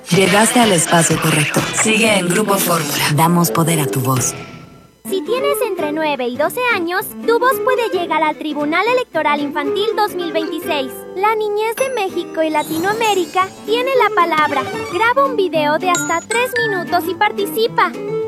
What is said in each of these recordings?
Llegaste al espacio correcto. Sigue en Grupo Fórmula. Damos poder a tu voz. Si tienes entre 9 y 12 años, tu voz puede llegar al Tribunal Electoral Infantil 2026. La niñez de México y Latinoamérica tiene la palabra. Graba un video de hasta 3 minutos y participa.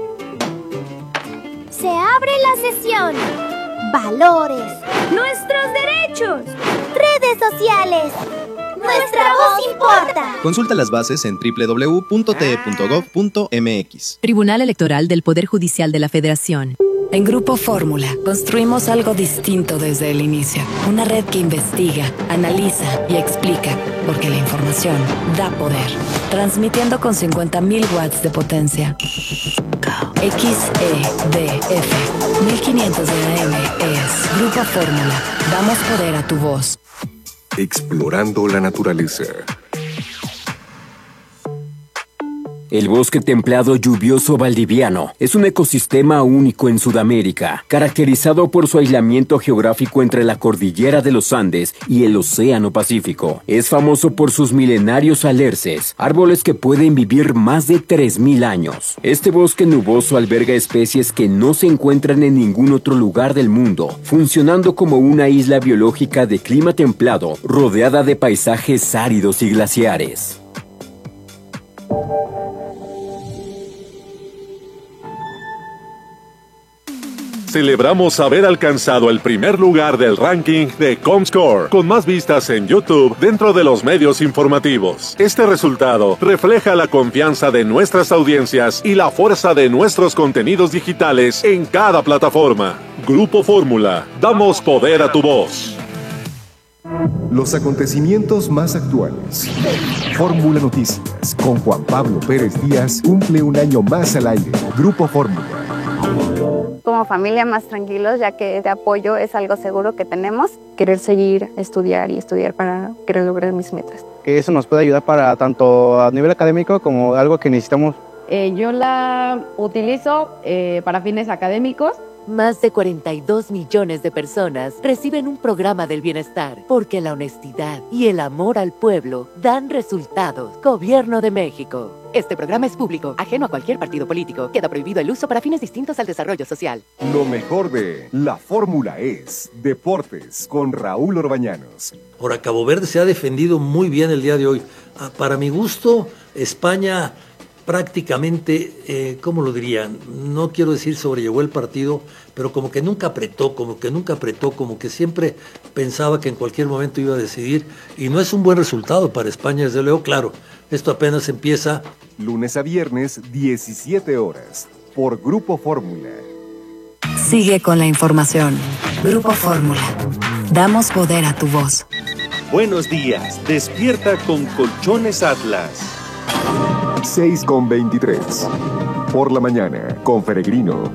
Se abre la sesión. Valores. Nuestros derechos. Redes sociales. ¡Nuestra voz importa! Consulta las bases en www.te.gov.mx. Tribunal Electoral del Poder Judicial de la Federación. En Grupo Fórmula construimos algo distinto desde el inicio. Una red que investiga, analiza y explica, porque la información da poder. Transmitiendo con 50.000 watts de potencia. XEDF 1500 de AM es Grupo Fórmula. Damos poder a tu voz. Explorando la naturaleza. El bosque templado lluvioso valdiviano es un ecosistema único en Sudamérica, caracterizado por su aislamiento geográfico entre la cordillera de los Andes y el Océano Pacífico. Es famoso por sus milenarios alerces, árboles que pueden vivir más de 3.000 años. Este bosque nuboso alberga especies que no se encuentran en ningún otro lugar del mundo, funcionando como una isla biológica de clima templado, rodeada de paisajes áridos y glaciares. Celebramos haber alcanzado el primer lugar del ranking de Comscore, con más vistas en YouTube dentro de los medios informativos. Este resultado refleja la confianza de nuestras audiencias y la fuerza de nuestros contenidos digitales en cada plataforma. Grupo Fórmula, damos poder a tu voz. Los acontecimientos más actuales. Fórmula Noticias, con Juan Pablo Pérez Díaz, cumple un año más al aire. Grupo Fórmula. Como familia más tranquilos, ya que este apoyo es algo seguro que tenemos. Querer seguir estudiar y estudiar para querer lograr mis metas. Que eso nos puede ayudar para tanto a nivel académico como algo que necesitamos. Yo la utilizo para fines académicos. Más de 42 millones de personas reciben un programa del bienestar porque la honestidad y el amor al pueblo dan resultados. Gobierno de México. Este programa es público, ajeno a cualquier partido político. Queda prohibido el uso para fines distintos al desarrollo social. Lo mejor de La Fórmula es Deportes con Raúl Orbañanos. Ahora, Cabo Verde se ha defendido muy bien el día de hoy. Para mi gusto, España prácticamente, ¿cómo lo dirían? No quiero decir sobrellevó el partido, pero como que nunca apretó, como que siempre pensaba que en cualquier momento iba a decidir, y no es un buen resultado para España, desde luego. Claro, esto apenas empieza. Lunes a viernes, 17 horas, por Grupo Fórmula. Sigue con la información. Grupo Fórmula. Damos poder a tu voz. Buenos días, despierta con Colchones Atlas. 6:23. Por la mañana, con Peregrino.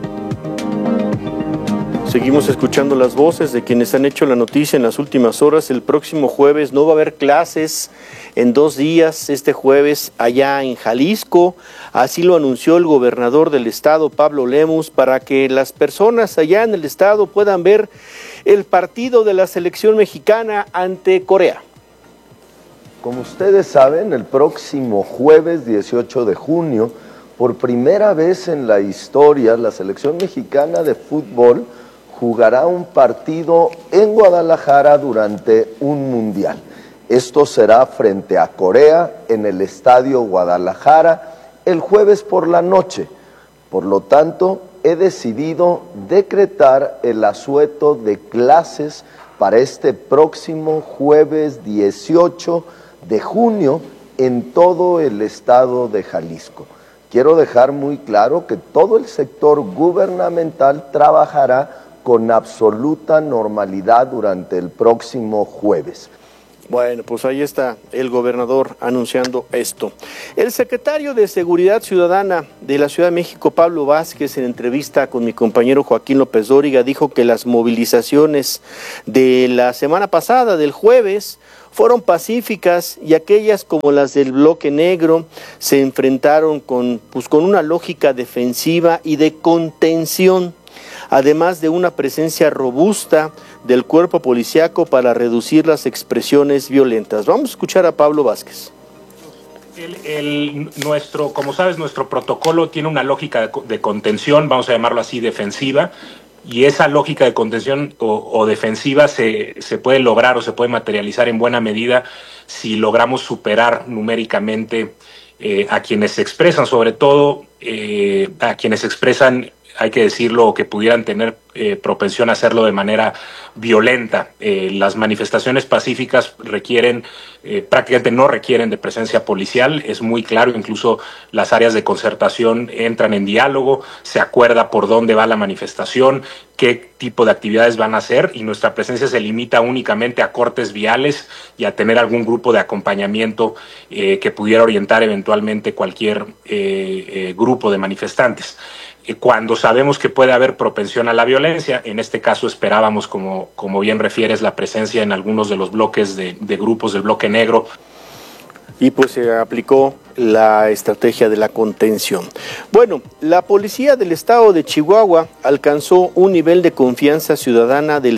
Seguimos escuchando las voces de quienes han hecho la noticia en las últimas horas. El próximo jueves no va a haber clases en 2 días, este jueves allá en Jalisco. Así lo anunció el gobernador del estado, Pablo Lemus, para que las personas allá en el estado puedan ver el partido de la selección mexicana ante Corea. Como ustedes saben, el próximo jueves 18 de junio, por primera vez en la historia, la selección mexicana de fútbol jugará un partido en Guadalajara durante un mundial. Esto será frente a Corea en el Estadio Guadalajara el jueves por la noche. Por lo tanto, he decidido decretar el asueto de clases para este próximo jueves 18 de junio en todo el estado de Jalisco. Quiero dejar muy claro que todo el sector gubernamental trabajará con absoluta normalidad durante el próximo jueves. Bueno, pues ahí está el gobernador anunciando esto. El secretario de Seguridad Ciudadana de la Ciudad de México, Pablo Vázquez, en entrevista con mi compañero Joaquín López Dóriga, dijo que las movilizaciones de la semana pasada, del jueves, fueron pacíficas, y aquellas como las del Bloque Negro se enfrentaron con una lógica defensiva y de contención, además de una presencia robusta del cuerpo policíaco para reducir las expresiones violentas. Vamos a escuchar a Pablo Vázquez. Como sabes, nuestro protocolo tiene una lógica de contención, vamos a llamarlo así, defensiva, y esa lógica de contención o defensiva se puede lograr o se puede materializar en buena medida si logramos superar numéricamente a quienes se expresan, sobre todo a quienes expresan, hay que decirlo, que pudieran tener propensión a hacerlo de manera violenta. Las manifestaciones pacíficas prácticamente no requieren de presencia policial, es muy claro, incluso las áreas de concertación entran en diálogo, se acuerda por dónde va la manifestación, qué tipo de actividades van a hacer, y nuestra presencia se limita únicamente a cortes viales y a tener algún grupo de acompañamiento que pudiera orientar eventualmente cualquier grupo de manifestantes. Cuando sabemos que puede haber propensión a la violencia, en este caso esperábamos, como bien refieres, la presencia en algunos de los bloques de grupos del bloque negro. Y pues se aplicó la estrategia de la contención. Bueno, la policía del estado de Chihuahua alcanzó un nivel de confianza ciudadana del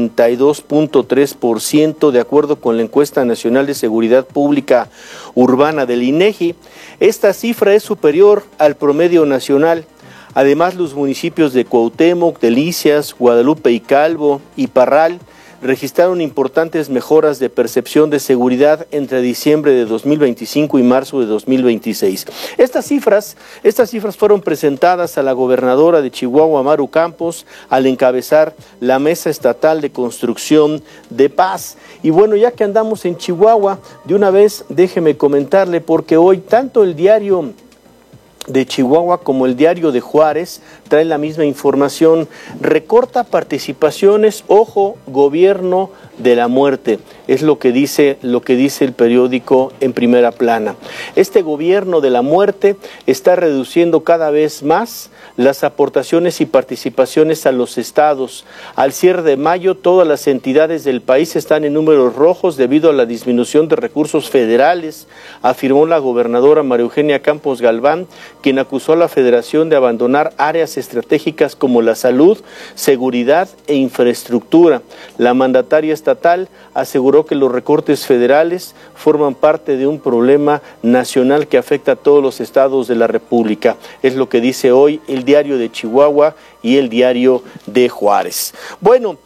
62.3% de acuerdo con la encuesta nacional de seguridad pública urbana del INEGI. Esta cifra es superior al promedio nacional. Además, los municipios de Cuauhtémoc, Delicias, Guadalupe y Calvo y Parral registraron importantes mejoras de percepción de seguridad entre diciembre de 2025 y marzo de 2026. Estas cifras fueron presentadas a la gobernadora de Chihuahua, Maru Campos, al encabezar la Mesa Estatal de Construcción de Paz. Y bueno, ya que andamos en Chihuahua, de una vez déjeme comentarle, porque hoy tanto el diario de Chihuahua como el diario de Juárez trae la misma información. Recorta participaciones, ojo, gobierno de la muerte, es lo que dice el periódico en primera plana. Este gobierno de la muerte está reduciendo cada vez más las aportaciones y participaciones a los estados. Al cierre de mayo, todas las entidades del país están en números rojos debido a la disminución de recursos federales, afirmó la gobernadora María Eugenia Campos Galván, quien acusó a la federación de abandonar áreas estratégicas como la salud, seguridad e infraestructura. La mandataria estatal aseguró que los recortes federales forman parte de un problema nacional que afecta a todos los estados de la República. Es lo que dice hoy el diario de Chihuahua y el diario de Juárez. Bueno,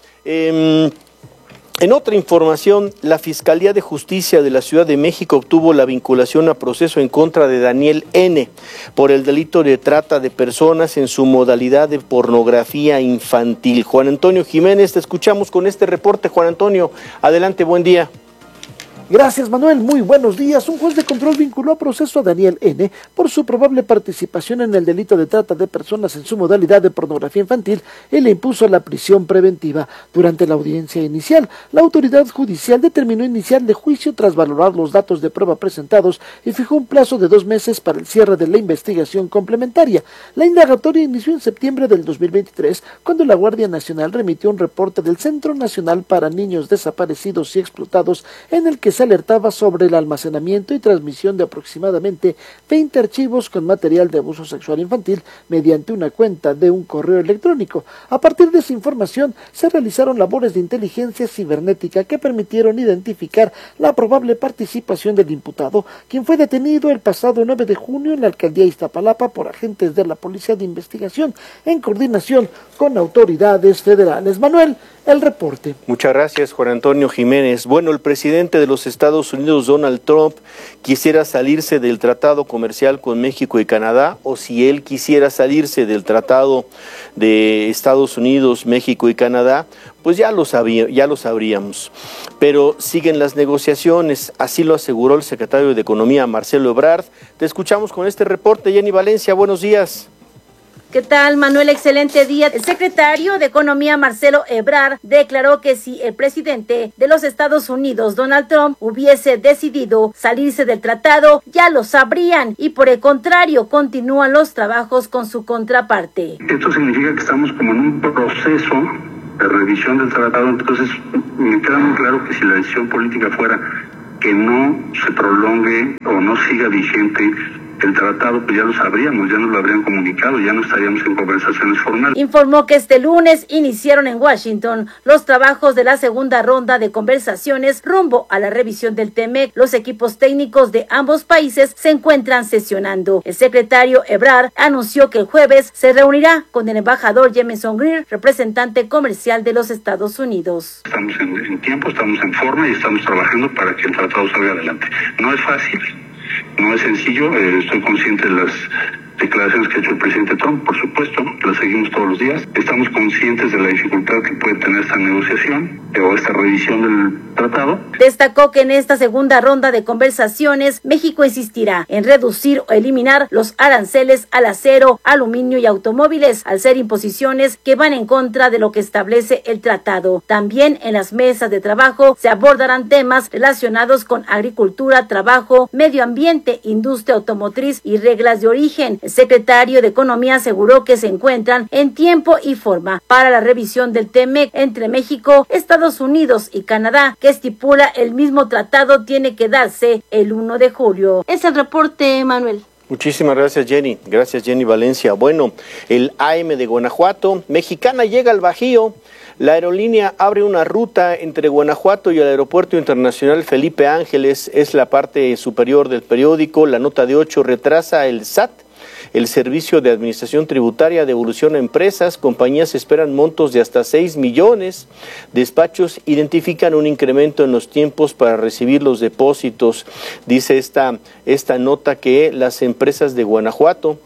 en otra información, la Fiscalía de Justicia de la Ciudad de México obtuvo la vinculación a proceso en contra de Daniel N. por el delito de trata de personas en su modalidad de pornografía infantil. Juan Antonio Jiménez, te escuchamos con este reporte. Juan Antonio, adelante, buen día. Gracias, Manuel. Muy buenos días. Un juez de control vinculó a proceso a Daniel N. por su probable participación en el delito de trata de personas en su modalidad de pornografía infantil y le impuso la prisión preventiva. Durante la audiencia inicial, la autoridad judicial determinó iniciarle juicio tras valorar los datos de prueba presentados y fijó un plazo de 2 meses para el cierre de la investigación complementaria. La indagatoria inició en septiembre del 2023, cuando la Guardia Nacional remitió un reporte del Centro Nacional para Niños Desaparecidos y Explotados en el que se alertaba sobre el almacenamiento y transmisión de aproximadamente 20 archivos con material de abuso sexual infantil mediante una cuenta de un correo electrónico. A partir de esa información se realizaron labores de inteligencia cibernética que permitieron identificar la probable participación del imputado, quien fue detenido el pasado 9 de junio en la alcaldía Iztapalapa por agentes de la Policía de Investigación en coordinación con autoridades federales. Manuel, el reporte. Muchas gracias, Juan Antonio Jiménez. Bueno, el presidente de los Estados Unidos, Donald Trump, quisiera salirse del tratado comercial con México y Canadá, o si él quisiera salirse del tratado de Estados Unidos, México y Canadá, pues ya lo sabríamos. Pero siguen las negociaciones, así lo aseguró el secretario de Economía, Marcelo Ebrard. Te escuchamos con este reporte. Jenny Valencia, buenos días. ¿Qué tal, Manuel? Excelente día. El secretario de Economía, Marcelo Ebrard, declaró que si el presidente de los Estados Unidos, Donald Trump, hubiese decidido salirse del tratado, ya lo sabrían y por el contrario, continúan los trabajos con su contraparte. Esto significa que estamos como en un proceso de revisión del tratado, entonces me queda muy claro que si la decisión política fuera que no se prolongue o no siga vigente el tratado, pues ya lo sabríamos, ya nos lo habrían comunicado, ya no estaríamos en conversaciones formales. Informó que este lunes iniciaron en Washington los trabajos de la segunda ronda de conversaciones rumbo a la revisión del TEMEC. Los equipos técnicos de ambos países se encuentran sesionando. El secretario Ebrard anunció que el jueves se reunirá con el embajador Jameson Greer, representante comercial de los Estados Unidos. Estamos en tiempo, estamos en forma y estamos trabajando para que el tratado salga adelante. No es fácil, no es sencillo, estoy consciente de las declaraciones que ha hecho el presidente Trump, por supuesto, las seguimos todos los días. Estamos conscientes de la dificultad que puede tener esta negociación o esta revisión del tratado. Destacó que en esta segunda ronda de conversaciones, México insistirá en reducir o eliminar los aranceles al acero, aluminio y automóviles, al ser imposiciones que van en contra de lo que establece el tratado. También en las mesas de trabajo se abordarán temas relacionados con agricultura, trabajo, medio ambiente, industria automotriz y reglas de origen. El secretario de Economía aseguró que se encuentran en tiempo y forma para la revisión del TEMEC entre México, Estados Unidos y Canadá, que estipula el mismo tratado tiene que darse el 1 de julio. Es el reporte, Manuel. Muchísimas gracias, Jenny. Gracias, Jenny Valencia. Bueno, el AM de Guanajuato, Mexicana llega al Bajío. La aerolínea abre una ruta entre Guanajuato y el Aeropuerto Internacional Felipe Ángeles. Es la parte superior del periódico. La nota de 8 retrasa el SAT. El Servicio de Administración Tributaria devolución a empresas, compañías esperan montos de hasta 6 millones. Despachos identifican un incremento en los tiempos para recibir los depósitos. Dice esta nota que las empresas de Guanajuato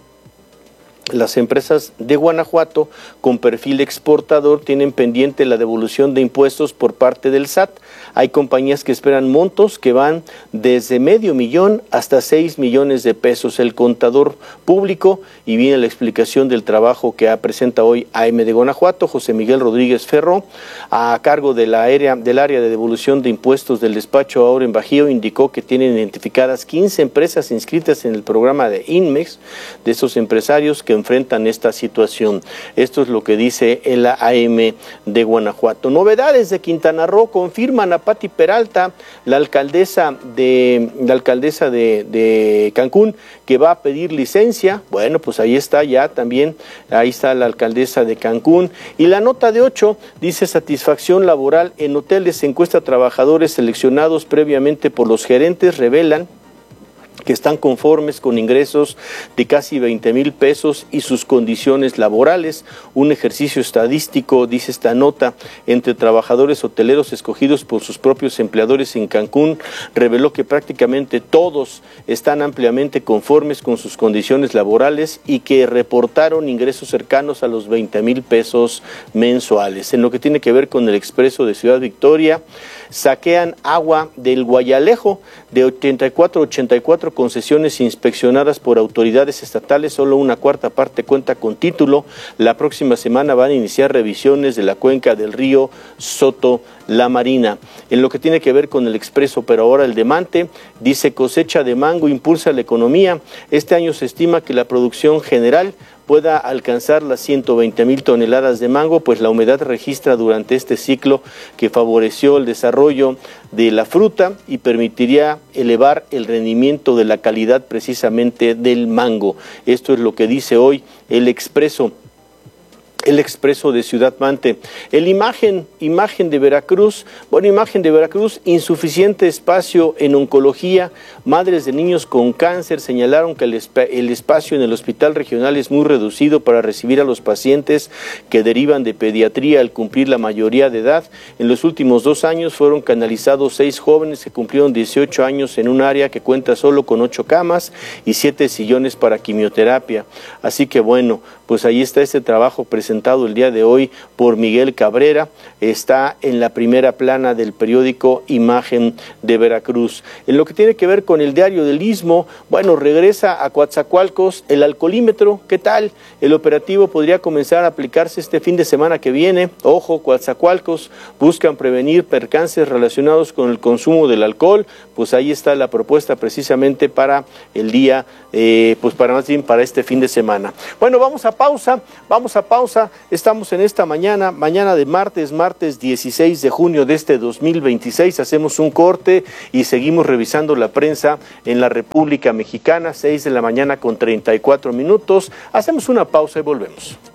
con perfil exportador tienen pendiente la devolución de impuestos por parte del SAT. Hay compañías que esperan montos que van desde $500,000 hasta 6 millones de pesos. El contador público, y viene la explicación del trabajo que presenta hoy AM de Guanajuato, José Miguel Rodríguez Ferro, a cargo del área de devolución de impuestos del despacho ahora en Bajío, indicó que tienen identificadas 15 empresas inscritas en el programa de INMEX, de esos empresarios que enfrentan esta situación. Esto es lo que dice el AM de Guanajuato. Novedades de Quintana Roo confirman a Pati Peralta, la alcaldesa de Cancún, que va a pedir licencia. Bueno, pues ahí está ya también, ahí está la alcaldesa de Cancún. Y la nota de 8 dice satisfacción laboral en hoteles, encuesta a trabajadores seleccionados previamente por los gerentes, revelan que están conformes con ingresos de casi 20,000 pesos y sus condiciones laborales. Un ejercicio estadístico, dice esta nota, entre trabajadores hoteleros escogidos por sus propios empleadores en Cancún, reveló que prácticamente todos están ampliamente conformes con sus condiciones laborales y que reportaron ingresos cercanos a los 20,000 pesos mensuales. En lo que tiene que ver con el Expreso de Ciudad Victoria, saquean agua del Guayalejo. De 84 concesiones inspeccionadas por autoridades estatales, solo una cuarta parte cuenta con título. La próxima semana van a iniciar revisiones de la cuenca del río Soto La Marina. En lo que tiene que ver con el Expreso, pero ahora el de Mante, dice cosecha de mango impulsa la economía. Este año se estima que la producción general pueda alcanzar las 120,000 toneladas de mango, pues la humedad registra durante este ciclo que favoreció el desarrollo de la fruta y permitiría elevar el rendimiento de la calidad precisamente del mango. Esto es lo que dice hoy el Expreso de Ciudad Mante. Imagen de Veracruz, insuficiente espacio en oncología. Madres de niños con cáncer señalaron que el espacio en el hospital regional es muy reducido para recibir a los pacientes que derivan de pediatría al cumplir la mayoría de edad. En los últimos 2 años fueron canalizados 6 jóvenes que cumplieron 18 años en un área que cuenta solo con 8 camas y 7 sillones para quimioterapia. Así que bueno, pues ahí está este trabajo presentado el día de hoy por Miguel Cabrera, está en la primera plana del periódico Imagen de Veracruz. En lo que tiene que ver con el Diario del Istmo, bueno, regresa a Coatzacoalcos el alcoholímetro. ¿Qué tal? El operativo podría comenzar a aplicarse este fin de semana que viene. Ojo, Coatzacoalcos, buscan prevenir percances relacionados con el consumo del alcohol. Pues ahí está la propuesta precisamente para el día, para este fin de semana. Bueno, vamos a pausa. pausa. Estamos en esta mañana de martes 16 de junio de este 2026. Hacemos un corte y seguimos revisando la prensa en la República Mexicana, 6 de la mañana con 34 minutos. Hacemos una pausa y volvemos.